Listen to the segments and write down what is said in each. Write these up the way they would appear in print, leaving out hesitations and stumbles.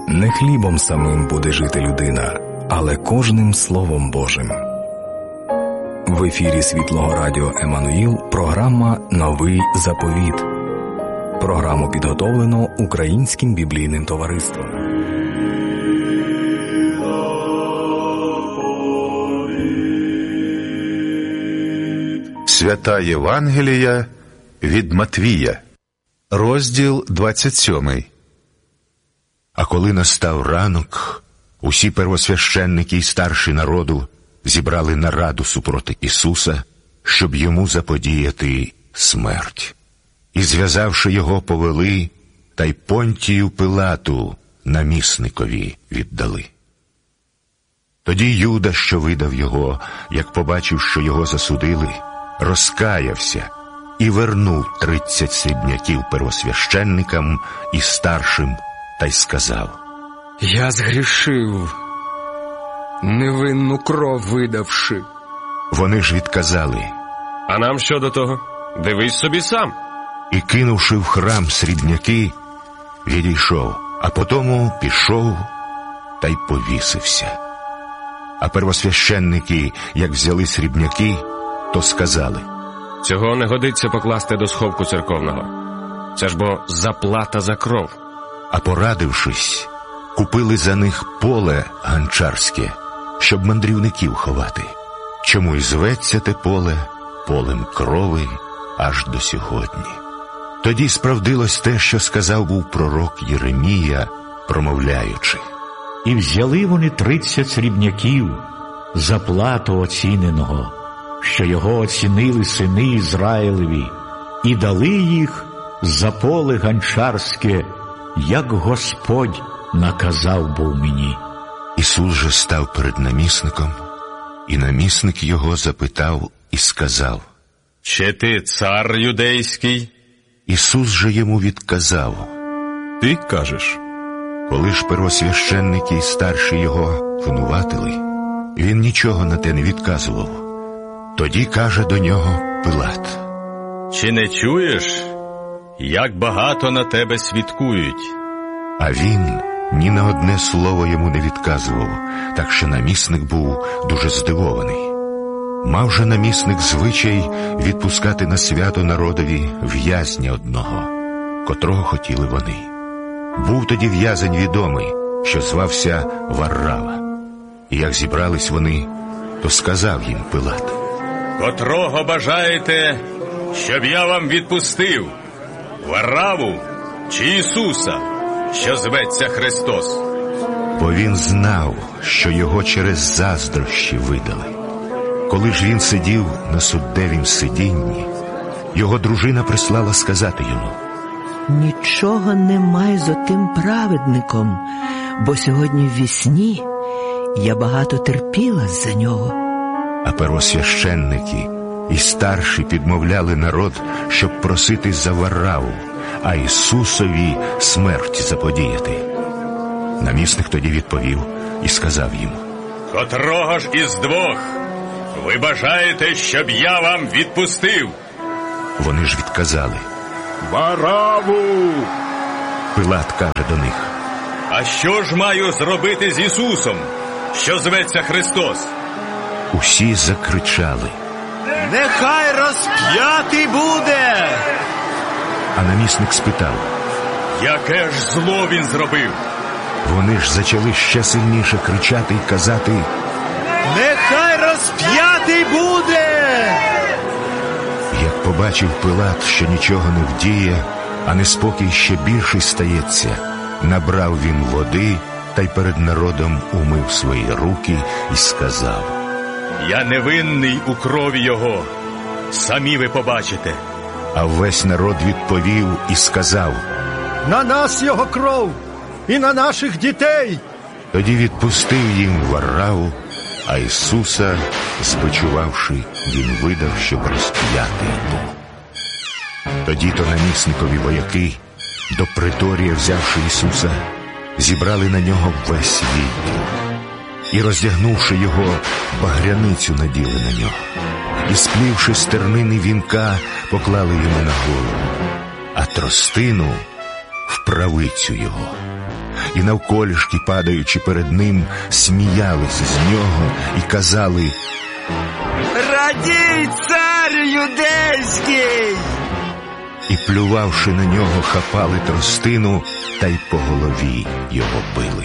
Не хлібом самим буде жити людина, але кожним Словом Божим. В ефірі Світлого Радіо Еммануїл програма «Новий заповіт». Програму підготовлено Українським біблійним товариством. Свята Євангелія від Матвія, розділ 27. А коли настав ранок, усі первосвященники й старші народу зібрали нараду супроти Ісуса, щоб йому заподіяти смерть. І, зв'язавши його, повели, та й Понтію Пилату, намісникові, віддали. Тоді Юда, що видав його, як побачив, що його засудили, розкаявся і вернув 30 срібняків первосвященникам і старшим, та й сказав: «Я згрішив, невинну кров видавши». Вони ж відказали: «А нам що до того? Дивись собі сам». І, кинувши в храм срібняки, відійшов, а потому пішов та й повісився. А первосвященники, як взяли срібняки, то сказали: «Цього не годиться покласти до сховку церковного. Це ж бо заплата за кров». А порадившись, купили за них поле ганчарське, щоб мандрівників ховати. Чому й зветься те поле полем крови аж до сьогодні. Тоді справдилось те, що сказав був пророк Єремія, промовляючи: «І взяли вони 30 срібняків за плату оціненого, що його оцінили сини Ізраїлеві, і дали їх за поле ганчарське, як Господь наказав був мені». Ісус же став перед намісником, і намісник його запитав і сказав: «Чи ти цар юдейський?» Ісус же йому відказав: «Ти кажеш». Коли ж первосвященники й старші його винуватили, він нічого на те не відказував. Тоді каже до нього Пилат: «Чи не чуєш, як багато на тебе свідкують?» А він ні на одне слово йому не відказував, так що намісник був дуже здивований. Мав же намісник звичай відпускати на свято народові в'язня одного, котрого хотіли вони. Був тоді в'язень відомий, що звався Варрава. І як зібрались вони, то сказав їм Пилат: «Котрого бажаєте, щоб я вам відпустив? Варраву чи Ісуса, що зветься Христос?» Бо він знав, що його через заздрощі видали. Коли ж він сидів на суддевім сидінні, його дружина прислала сказати йому: «Нічого немає з отим праведником, бо сьогодні ввісні я багато терпіла за нього». А первосвященники і старші підмовляли народ, щоб просити за Варраву, а Ісусові смерть заподіяти. Намісник тоді відповів і сказав їм: «Котрого ж із двох ви бажаєте, щоб я вам відпустив?» Вони ж відказали: «Варраву!» Пилат каже до них: «А що ж маю зробити з Ісусом, що зветься Христос?» Усі закричали: «Нехай розп'ятий буде!» А намісник спитав: «Яке ж зло він зробив?» Вони ж зачали ще сильніше кричати й казати: «Нехай розп'ятий буде!» Як побачив Пилат, що нічого не вдіє, а неспокій ще більший стається, набрав він води та й перед народом умив свої руки і сказав: «Я невинний у крові його, самі ви побачите». А весь народ відповів і сказав: «На нас його кров і на наших дітей!» Тоді відпустив їм Варраву, а Ісуса, збичувавши, він видав, щоб розп'яти його. Тоді то намісникові вояки, до приторія взявши Ісуса, зібрали на нього весь відділ. І, роздягнувши його, багряницю наділи на нього. І, сплівши з тернини вінка, поклали йому на голову, а тростину в правицю його. і навколішки, падаючи перед ним, сміялися з нього і казали: «Радій, цар юдейський!» І, плювавши на нього, хапали тростину та й по голові його били.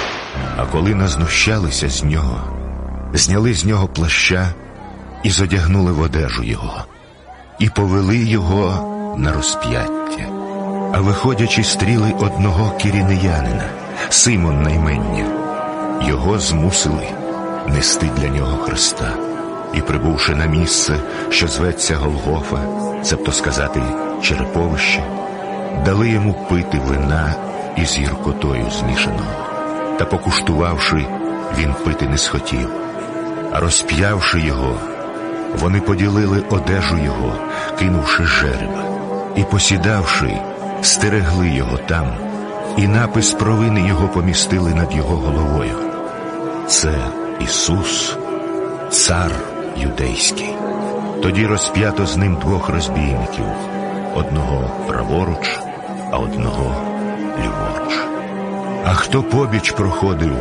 А коли назнущалися з нього, зняли з нього плаща і зодягнули в одежу його, і повели його на розп'яття. А виходячи, стріли одного киринеянина, Симон наймення, його змусили нести для нього хреста. І, прибувши на місце, що зветься Голгофа, цебто сказати череповище, дали йому пити вина із гіркотою змішаного. Та покуштувавши, він пити не схотів. А розп'явши його, вони поділили одежу його, кинувши жереба. І, посідавши, стерегли його там, і напис провини його помістили над його головою: «Це Ісус, цар юдейський». Тоді розп'ято з ним 2 розбійників, одного праворуч, а одного ліворуч. А хто побіч проходив,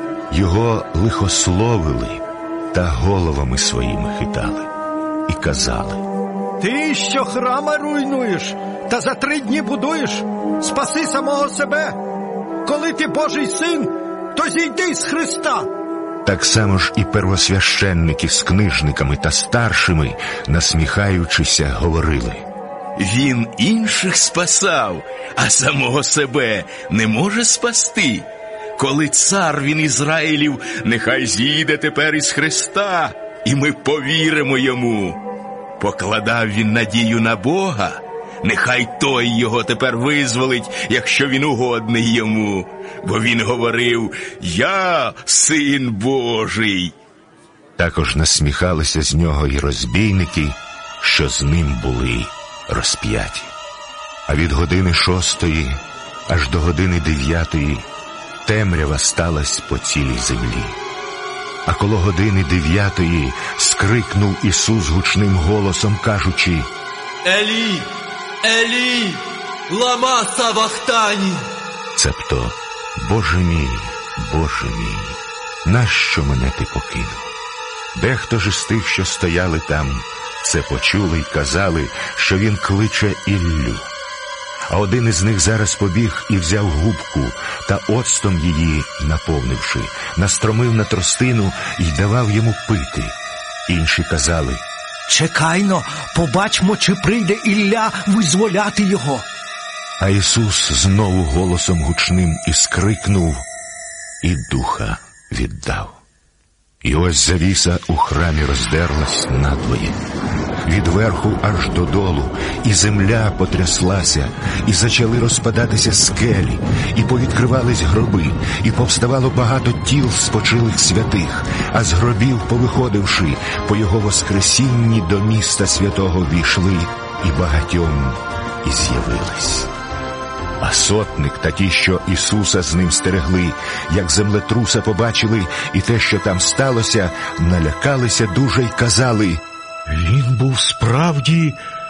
його лихословили та головами своїми хитали і казали: «Ти, що храма руйнуєш, та за 3 дні будуєш, спаси самого себе! Коли ти Божий син, то зійди з Христа!» Так само ж і первосвященники з книжниками та старшими, насміхаючися, говорили: «Він інших спасав, а самого себе не може спасти. Коли цар він Ізраїлів, нехай зійде тепер із Христа, і ми повіримо йому. Покладав він надію на Бога, нехай той його тепер визволить, якщо він угодний йому. Бо він говорив: я син Божий». Також насміхалися з нього і розбійники, що з ним були розп'яті. А від години 6 аж до години 9 темрява сталась по цілій землі. А коло години 9 скрикнув Ісус гучним голосом, кажучи: «Елі, Елі, лама савахтані!» Цебто: Боже мій, нащо мене ти покинув? Дехто ж із тих, що стояли там, це почули й казали, що він кличе Іллю. А один із них зараз побіг і взяв губку, та оцтом її наповнивши, настромив на тростину і давав йому пити. Інші казали: «Чекайно, побачмо, чи прийде Ілля визволяти його!» А Ісус знову голосом гучним і скрикнув, і духа віддав. І ось завіса у храмі роздерлась надвоє, від верху аж додолу, і земля потряслася, і зачали розпадатися скелі, і повідкривались гроби, і повставало багато тіл спочилих святих, а з гробів, повиходивши, по його воскресінні до міста святого війшли, і багатьом і з'явились. А сотник та ті, що Ісуса з ним стерегли, як землетруса побачили і те, що там сталося, налякалися дуже й казали: «Він був справді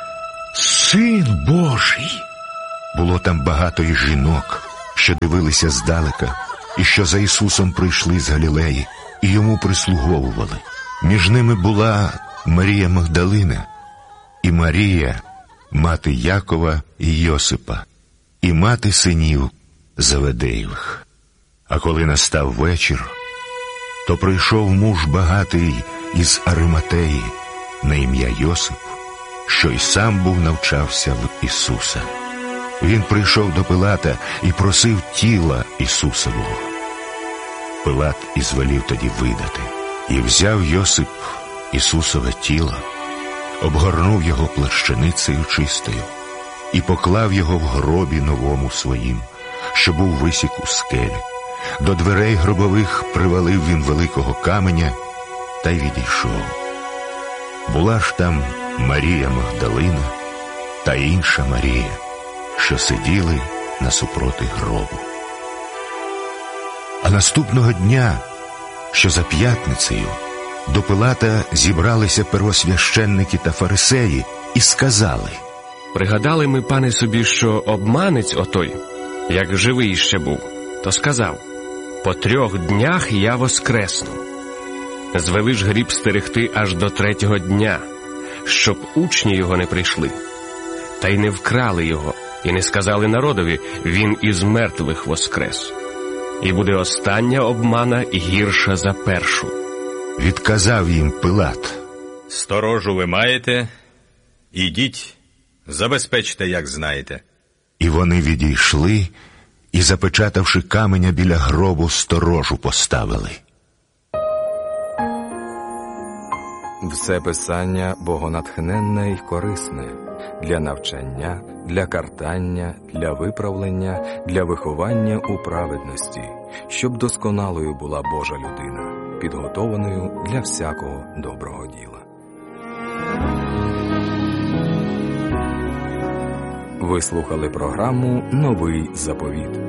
Син Божий». Було там багато і жінок, що дивилися здалека, і що за Ісусом прийшли з Галілеї, і йому прислуговували. Між ними була Марія Магдалина, і Марія, мати Якова і Йосипа, і мати синів Заведеєвих. А коли настав вечір, то прийшов муж багатий із Ариматеї на ім'я Йосип, що й сам був навчався в Ісуса. Він прийшов до Пилата і просив тіла Ісусового. Пилат ізвелів тоді видати. І взяв Йосип Ісусове тіло, обгорнув його плащаницею чистою і поклав його в гробі новому своїм, що був висік у скелі. До дверей гробових привалив він великого каменя та й відійшов. Була ж там Марія Магдалина та інша Марія, що сиділи насупроти гробу. А наступного дня, що за п'ятницею, до Пилата зібралися первосвященники та фарисеї і сказали: «Пригадали ми, пане, собі, що обманець отой, як живий ще був, то сказав: «По 3 днях я воскресну». Звели ж гріб стерегти аж до 3-го дня, щоб учні його не прийшли. Та й не вкрали його, і не сказали народові: він із мертвих воскрес. І буде остання обмана гірша за першу. Відказав їм Пилат: «Сторожу ви маєте, ідіть, забезпечте, як знаєте». І вони відійшли, і, запечатавши каменя біля гробу, сторожу поставили. Все писання богонатхненне й корисне для навчання, для картання, для виправлення, для виховання у праведності, щоб досконалою була Божа людина, підготованою для всякого доброго діла. Ви слухали програму «Новий заповіт».